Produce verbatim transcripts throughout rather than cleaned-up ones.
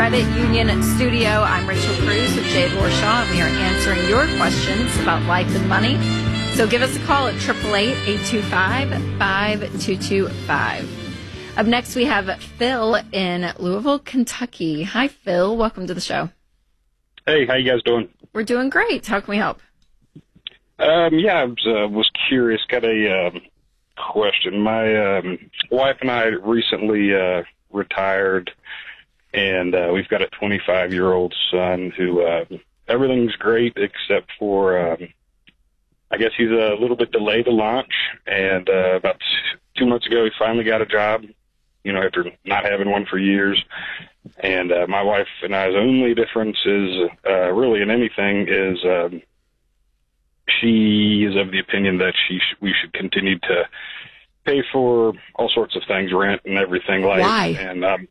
Credit Union Studio. I'm Rachel Cruz with Jade Warshaw, and we are answering your questions about life and money. So give us a call at eight eight eight, eight two five, five two two five. Up next, we have Phil in Louisville, Kentucky. Hi, Phil. Welcome to the show. Hey, how you guys doing? We're doing great. How can we help? Um, yeah, I was, uh, was curious. Got a um, question. My um, wife and I recently uh, retired, and uh, we've got a twenty-five-year-old son who uh, everything's great except for, um, I guess he's a little bit delayed to launch. And uh, about two months ago, he finally got a job, you know, after not having one for years. And uh, my wife and I's only difference is, uh, really in anything, is um, she is of the opinion that she sh- we should continue to pay for all sorts of things, rent and everything like. Why? And um,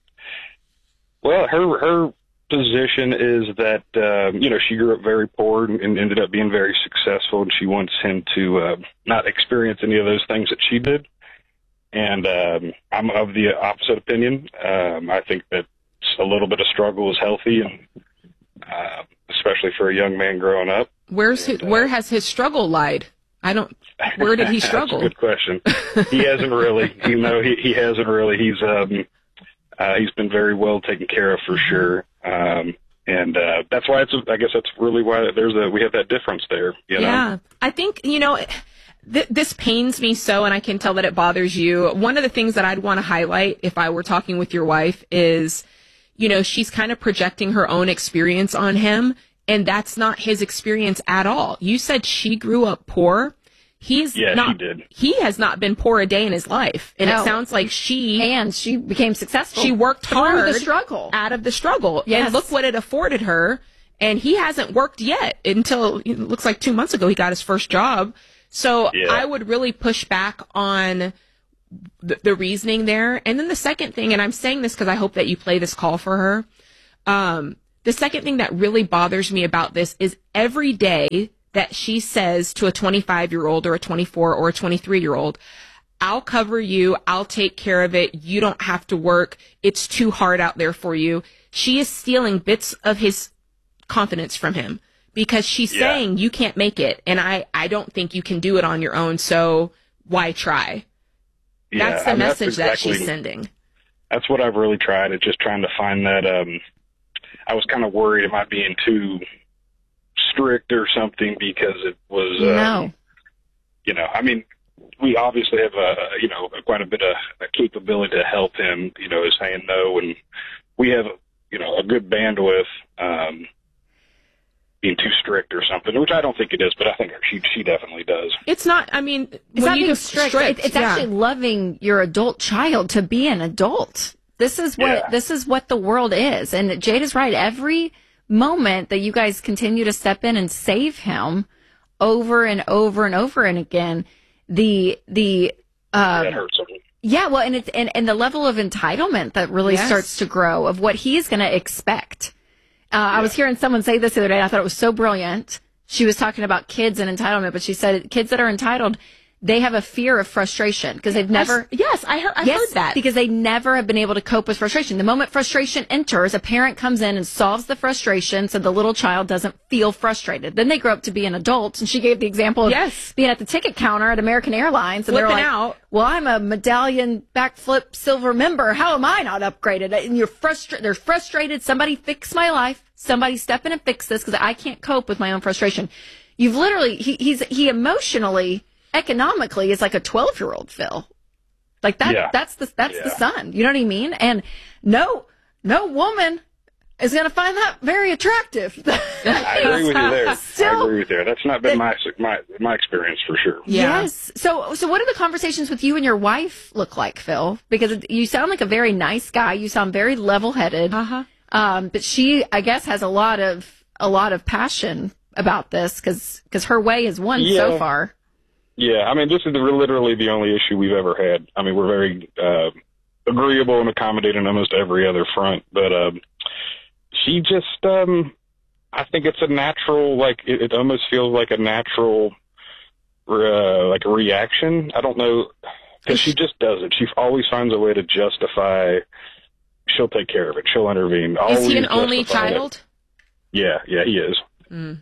well, her her position is that um, you know, she grew up very poor and, and ended up being very successful, and she wants him to uh, not experience any of those things that she did. And um, I'm of the opposite opinion. Um, I think that a little bit of struggle is healthy, and uh, especially for a young man growing up. Where's and, his, uh, where has his struggle lied? I don't. Where did he struggle? That's a good question. He hasn't really. You know, he he hasn't really. He's um uh, he's been very well taken care of for sure. Um, and uh, that's why it's. I guess that's really why there's a we have that difference there. You know? Yeah, I think you know. Th- this pains me so, and I can tell that it bothers you. One of the things that I'd want to highlight if I were talking with your wife is, you know, she's kind of projecting her own experience on him, and that's not his experience at all. You said she grew up poor. He's yeah, not, she did. He has not been poor a day in his life. And No. it sounds like she... And she became successful. She worked through hard. the struggle. Out of the struggle. Yes. And look what it afforded her. And he hasn't worked yet until, it looks like two months ago, he got his first job. So Yeah. I would really push back on the, the reasoning there. And then the second thing, and I'm saying this because I hope that you play this call for her. Um, the second thing that really bothers me about this is every day that she says to a twenty-five-year-old or a twenty-four or a twenty-three-year-old, I'll cover you, I'll take care of it, you don't have to work, it's too hard out there for you. She is stealing bits of his confidence from him. Because she's Yeah. saying you can't make it, and I, I don't think you can do it on your own, so why try? Yeah, That's the I mean, message that's exactly, that she's sending. That's what I've really tried, is just trying to find that. Um, I was kind of worried am I being too strict or something, because it was, um, No. you know, I mean, we obviously have a, you know, quite a bit of a capability to help him, you know, is saying no, and we have, you know, a good bandwidth. Um, being too strict or something, which I don't think it is, but I think she she definitely does. It's not, I mean, It's when not you being do strict. strict It- it's yeah. actually loving your adult child to be an adult. This is what Yeah. this is what the world is. And Jade is right. Every moment that you guys continue to step in and save him over and over and over and again, the the uh, That hurts him. yeah, well, and it's and, and the level of entitlement that really Yes. starts to grow of what he's going to expect. Uh, I was hearing someone say this the other day. I thought it was so brilliant. She was talking about kids and entitlement, but she said kids that are entitled, they have a fear of frustration because they've never. Yes, I heard, I yes, heard that. because they never have been able to cope with frustration. The moment frustration enters, a parent comes in and solves the frustration so the little child doesn't feel frustrated. Then they grow up to be an adult. And she gave the example of Yes. being at the ticket counter at American Airlines. And they're Flipping like, out. well, I'm a medallion backflip silver member. How am I not upgraded? And you're frustrated. They're frustrated. Somebody fix my life. Somebody step in and fix this because I can't cope with my own frustration. You've literally, he, he's, he emotionally, economically is like a twelve year old, Phil. Like that, Yeah. that's the, that's Yeah. the son. You know what I mean? And no, no woman is going to find that very attractive. I agree with you there. Still- I agree with you there. That's not been my my my experience for sure. Yeah. Yes. So, so what do the conversations with you and your wife look like, Phil? Because it- you sound like a very nice guy. You sound very level headed. Uh-huh. Um, but she, I guess, has a lot of, a lot of passion about this because, because her way has won so Yeah. far. Yeah, I mean, this is the, literally the only issue we've ever had. I mean, we're very uh, agreeable and accommodating on almost every other front, but um, she just, um, I think it's a natural, like, it, it almost feels like a natural, uh, like a reaction. I don't know, because she just does it. She always finds a way to justify she'll take care of it. She'll intervene. Is he an Always only justify it. child? Yeah, yeah, he is. Mm.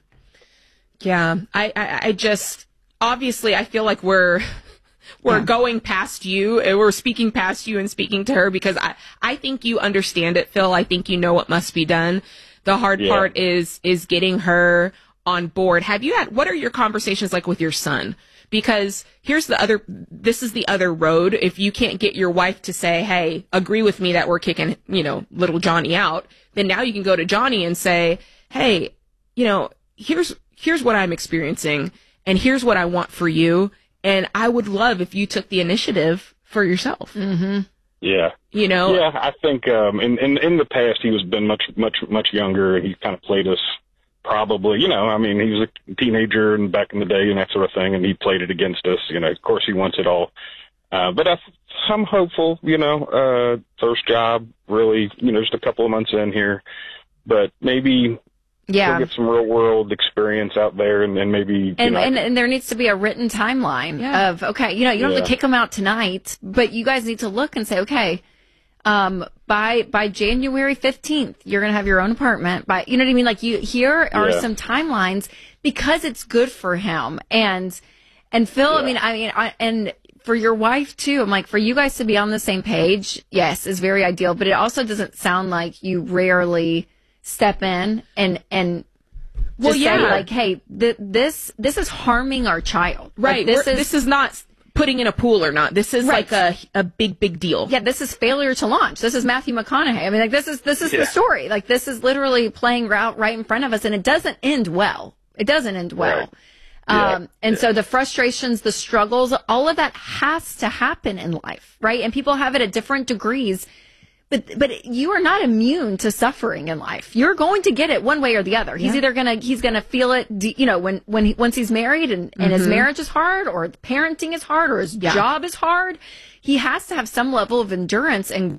Yeah, I, I, I just, obviously, I feel like we're, we're Yeah. going past you, and we're speaking past you and speaking to her, because I, I think you understand it, Phil. I think you know what must be done. The hard Yeah. part is, is getting her on board. Have you had, what are your conversations like with your son? Because here's the other, this is the other road. If you can't get your wife to say, hey, agree with me that we're kicking, you know, little Johnny out, then now you can go to Johnny and say, hey, you know, here's, here's what I'm experiencing, and here's what I want for you. And I would love if you took the initiative for yourself. Mm-hmm. Yeah. You know? Yeah, I think um, in, in in the past he was been much, much, much younger, and he kind of played us probably, you know, I mean, he was a teenager and back in the day and that sort of thing, and he played it against us. You know, of course he wants it all. Uh, but I, I'm hopeful, you know, uh, first job, really, you know, just a couple of months in here. But maybe Yeah. we'll get some real world experience out there, and, and maybe, you And, know, and and there needs to be a written timeline Yeah. of, okay, you know, you don't have Yeah. to kick them out tonight, but you guys need to look and say, okay, um, by by January fifteenth, you're going to have your own apartment. By, you know what I mean? Like, you, here are Yeah. some timelines, because it's good for him. And and Phil, I Yeah. mean, I mean, I, and for your wife too. I'm like, for you guys to be on the same page, yes, is very ideal. But it also doesn't sound like you rarely step in and and. Well, Just yeah. say, like, hey, th- this this is harming our child. Right. Like, this We're- is this is not putting in a pool or not. This is Right. like a, a big, big deal. yeah, this is failure to launch. This is Matthew McConaughey. I mean, like, this is this is Yeah. the story. Like, this is literally playing out right in front of us, and it doesn't end well. It doesn't end well. Right. Yeah. Um, and so the frustrations, the struggles, all of that has to happen in life, right? And people have it at different degrees. But but you are not immune to suffering in life. You're going to get it one way or the other. He's Yeah. either gonna he's gonna feel it, d- you know, when when he, once he's married and, and his marriage is hard, or parenting is hard, or his Yeah. job is hard. He has to have some level of endurance, and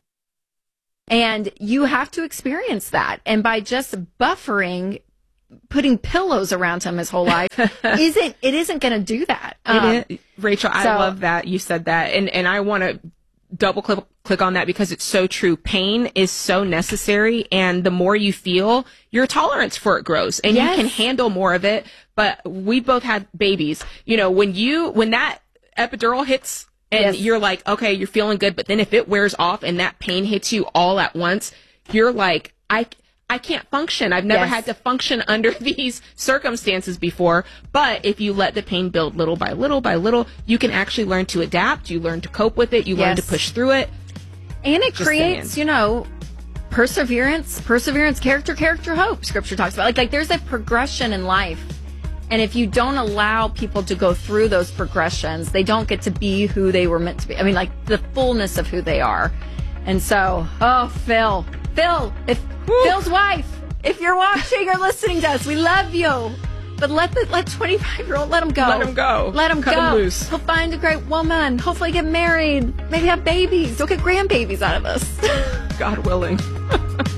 and you have to experience that. And by just buffering, putting pillows around him his whole life, isn't it isn't going to do that. Um, It is. Rachel, I so- love that you said that. And, and I want to double click, click on that, because it's so true. Pain is so necessary. And the more you feel, your tolerance for it grows, and Yes. you can handle more of it. But we both had babies. You know, when you, when that epidural hits and Yes. you're like, okay, you're feeling good. But then if it wears off and that pain hits you all at once, you're like, I, I can't function. I've never Yes. had to function under these circumstances before. But if you let the pain build little by little by little, you can actually learn to adapt. You learn to cope with it. You learn Yes. to push through it. And it Just creates, saying. you know, perseverance, perseverance, character, character, hope. Scripture talks about, like, like there's a progression in life. And if you don't allow people to go through those progressions, they don't get to be who they were meant to be. I mean, like, the fullness of who they are. And so, oh, Phil, Phil, if Phil's wife, if you're watching or listening to us, we love you. But let the let twenty-five year old let him go. Let him go. Let him Cut go. him loose. He'll find a great woman. Hopefully, get married. Maybe have babies. He'll get grandbabies out of us. God willing.